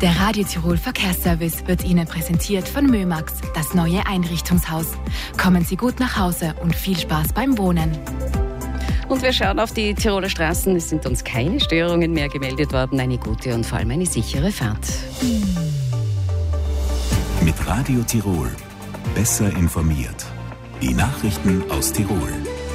Der Radio Tirol Verkehrsservice wird Ihnen präsentiert von Mömax, das neue Einrichtungshaus. Kommen Sie gut nach Hause und viel Spaß beim Wohnen. Und wir schauen auf die Tiroler Straßen. Es sind uns keine Störungen mehr gemeldet worden. Eine gute und vor allem eine sichere Fahrt. Mit Radio Tirol. Besser informiert. Die Nachrichten aus Tirol.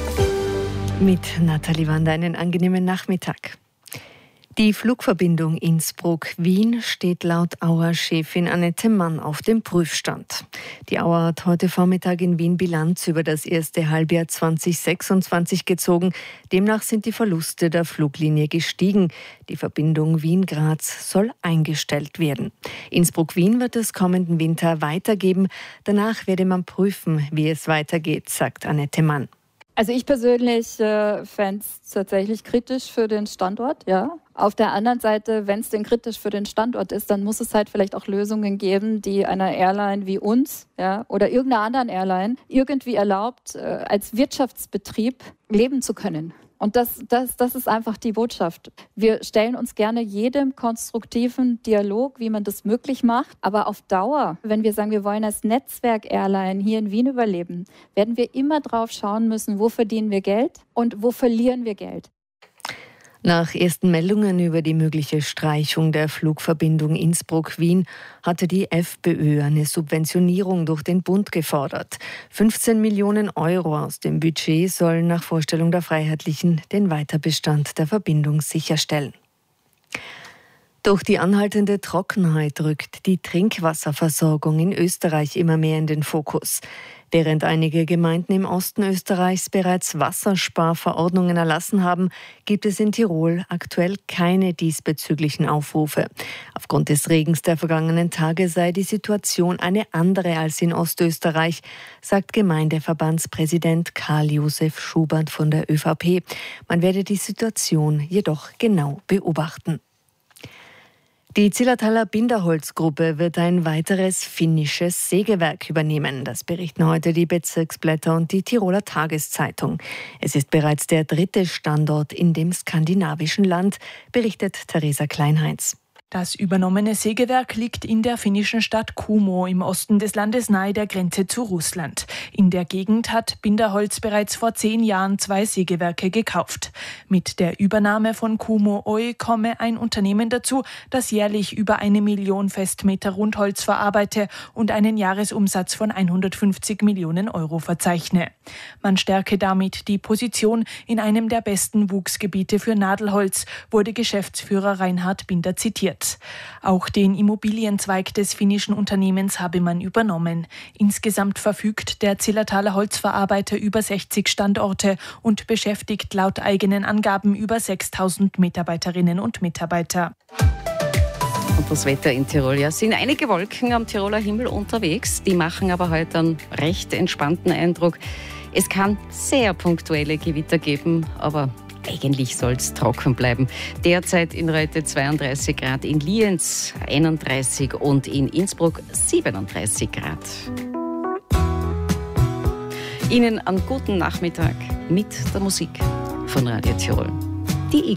Mit Nathalie Wander einen angenehmen Nachmittag. Die Flugverbindung Innsbruck-Wien steht laut Auer-Chefin Annette Mann auf dem Prüfstand. Die Auer hat heute Vormittag in Wien Bilanz über das erste Halbjahr 2026 gezogen. Demnach sind die Verluste der Fluglinie gestiegen. Die Verbindung Wien-Graz soll eingestellt werden. Innsbruck-Wien wird es kommenden Winter weitergeben. Danach werde man prüfen, wie es weitergeht, sagt Annette Mann. Also ich persönlich fände es tatsächlich kritisch für den Standort, ja. Auf der anderen Seite, wenn es denn kritisch für den Standort ist, dann muss es halt vielleicht auch Lösungen geben, die einer Airline wie uns, ja, oder irgendeiner anderen Airline irgendwie erlaubt, als Wirtschaftsbetrieb leben zu können. Und das ist einfach die Botschaft. Wir stellen uns gerne jedem konstruktiven Dialog, wie man das möglich macht. Aber auf Dauer, wenn wir sagen, wir wollen als Netzwerk-Airline hier in Wien überleben, werden wir immer drauf schauen müssen, wo verdienen wir Geld und wo verlieren wir Geld. Nach ersten Meldungen über die mögliche Streichung der Flugverbindung Innsbruck-Wien hatte die FPÖ eine Subventionierung durch den Bund gefordert. 15 Millionen Euro aus dem Budget sollen nach Vorstellung der Freiheitlichen den Weiterbestand der Verbindung sicherstellen. Durch die anhaltende Trockenheit rückt die Trinkwasserversorgung in Österreich immer mehr in den Fokus. Während einige Gemeinden im Osten Österreichs bereits Wassersparverordnungen erlassen haben, gibt es in Tirol aktuell keine diesbezüglichen Aufrufe. Aufgrund des Regens der vergangenen Tage sei die Situation eine andere als in Ostösterreich, sagt Gemeindeverbandspräsident Karl-Josef Schubert von der ÖVP. Man werde die Situation jedoch genau beobachten. Die Zillertaler Binderholzgruppe wird ein weiteres finnisches Sägewerk übernehmen. Das berichten heute die Bezirksblätter und die Tiroler Tageszeitung. Es ist bereits der 3. Standort in dem skandinavischen Land, berichtet Theresa Kleinheinz. Das übernommene Sägewerk liegt in der finnischen Stadt Kuhmo im Osten des Landes nahe der Grenze zu Russland. In der Gegend hat Binderholz bereits vor 10 Jahren 2 Sägewerke gekauft. Mit der Übernahme von Kuhmo Oy komme ein Unternehmen dazu, das jährlich über 1 Million Festmeter Rundholz verarbeite und einen Jahresumsatz von 150 Millionen Euro verzeichne. Man stärke damit die Position in einem der besten Wuchsgebiete für Nadelholz, wurde Geschäftsführer Reinhard Binder zitiert. Auch den Immobilienzweig des finnischen Unternehmens habe man übernommen. Insgesamt verfügt der Zillertaler Holzverarbeiter über 60 Standorte und beschäftigt laut eigenen Angaben über 6.000 Mitarbeiterinnen und Mitarbeiter. Und das Wetter in Tirol, ja, sind einige Wolken am Tiroler Himmel unterwegs. Die machen aber heute einen recht entspannten Eindruck. Es kann sehr punktuelle Gewitter geben, aber eigentlich soll es trocken bleiben. Derzeit in Reute 32 Grad, in Lienz 31 und in Innsbruck 37 Grad. Ihnen einen guten Nachmittag mit der Musik von Radio Tirol. Die